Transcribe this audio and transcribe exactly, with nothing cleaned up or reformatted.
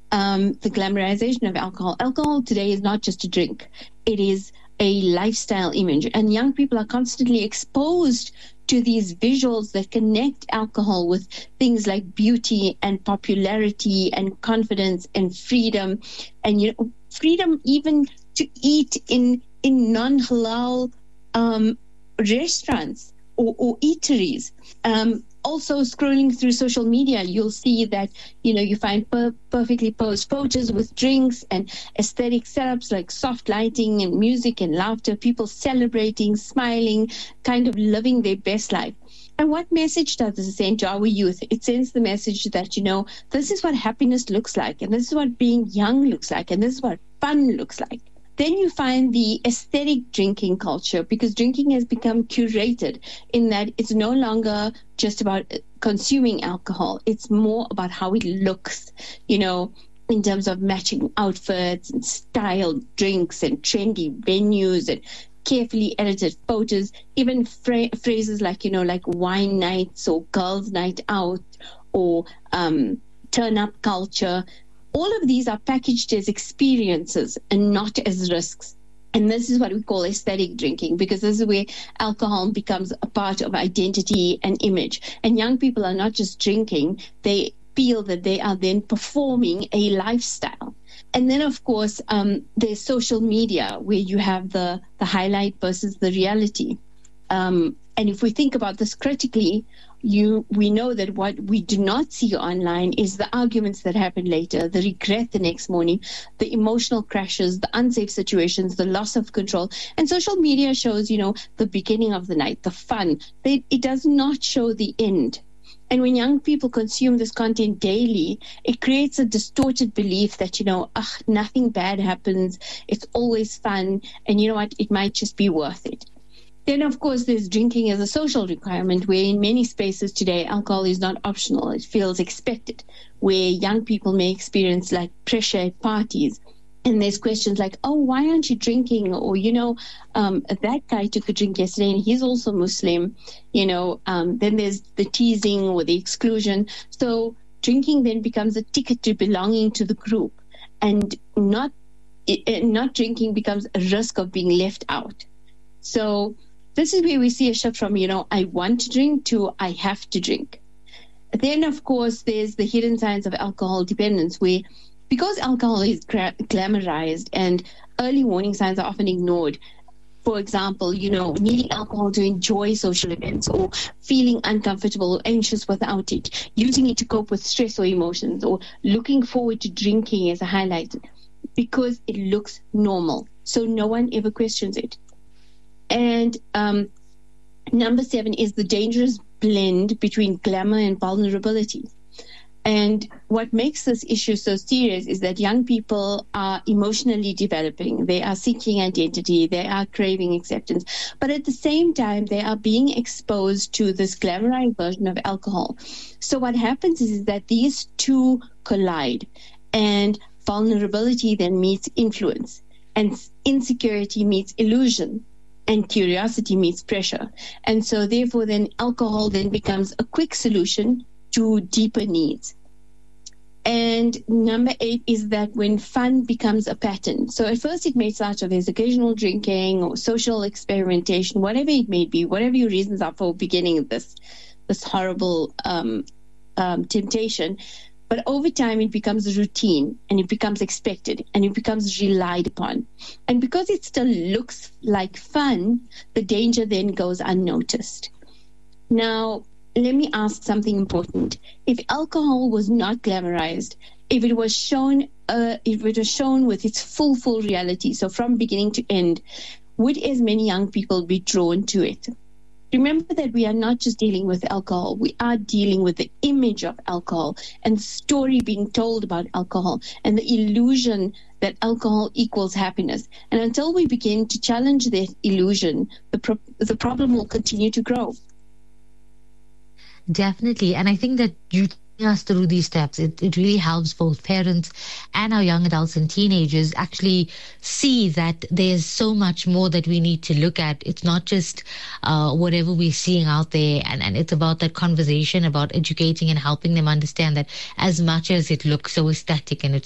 um, the glamorization of alcohol. Alcohol today is not just a drink. It is a lifestyle image. And young people are constantly exposed to these visuals that connect alcohol with things like beauty and popularity and confidence and freedom. And, you know, freedom even to eat in, in non-halal um, restaurants or, or eateries. Um, also, scrolling through social media, you'll see that, you know, you find per- perfectly posed photos with drinks and aesthetic setups like soft lighting and music and laughter, people celebrating, smiling, kind of living their best life. And what message does this send to our youth? It sends the message that, you know, this is what happiness looks like, and this is what being young looks like, and this is what fun looks like. Then you find the aesthetic drinking culture, because drinking has become curated in that it's no longer just about consuming alcohol. It's more about how it looks, you know, in terms of matching outfits and styled drinks and trendy venues and carefully edited photos, even fra- phrases like, you know, like wine nights or girls' night out or um, turn-up culture. All of these are packaged as experiences and not as risks. And this is what we call aesthetic drinking, because this is where alcohol becomes a part of identity and image. And young people are not just drinking, they feel that they are then performing a lifestyle. And then, of course, um, there's social media, where you have the, the highlight versus the reality. Um, and if we think about this critically, you we know that what we do not see online is the arguments that happen later, the regret the next morning, the emotional crashes, the unsafe situations, the loss of control. And social media shows, you know, the beginning of the night, the fun. They, it does not show the end. And when young people consume this content daily, it creates a distorted belief that, you know, ugh, nothing bad happens, it's always fun, and you know what, it might just be worth it. Then, of course, there's drinking as a social requirement, where in many spaces today, alcohol is not optional. It feels expected, where young people may experience like pressure at parties. And there's questions like, oh, why aren't you drinking? Or, you know, um, that guy took a drink yesterday and he's also Muslim. You know, um, then there's the teasing or the exclusion. So drinking then becomes a ticket to belonging to the group, and not, it, not drinking becomes a risk of being left out. So this is where we see a shift from, you know, I want to drink to I have to drink. Then, of course, there's the hidden signs of alcohol dependence, where because alcohol is gra- glamorized and early warning signs are often ignored. For example, you know, needing alcohol to enjoy social events, or feeling uncomfortable or anxious without it, using it to cope with stress or emotions, or looking forward to drinking as a highlight, because it looks normal. So no one ever questions it. And um, number seven is the dangerous blend between glamour and vulnerability. And what makes this issue so serious is that young people are emotionally developing. They are seeking identity. They are craving acceptance. But at the same time, they are being exposed to this glamorized version of alcohol. So what happens is, is that these two collide, and vulnerability then meets influence, and insecurity meets illusion, and curiosity meets pressure. And so therefore then alcohol then becomes a quick solution to deeper needs. And number eight is that when fun becomes a pattern. So at first it may start with this occasional drinking or social experimentation, whatever it may be, whatever your reasons are for beginning this, this horrible um, um, temptation. But over time, it becomes a routine, and it becomes expected, and it becomes relied upon. And because it still looks like fun, the danger then goes unnoticed. Now, let me ask something important. If alcohol was not glamorized, if it was shown, uh, if it was shown with its full, full reality, so from beginning to end, would as many young people be drawn to it? Remember that we are not just dealing with alcohol. We are dealing with the image of alcohol and story being told about alcohol and the illusion that alcohol equals happiness. And until we begin to challenge that illusion, the pro- the problem will continue to grow. Definitely. And I think that you us through these steps, it, it really helps both parents and our young adults and teenagers actually see that there's so much more that we need to look at. It's not just uh, whatever we're seeing out there, and, and it's about that conversation, about educating and helping them understand that as much as it looks so aesthetic and it's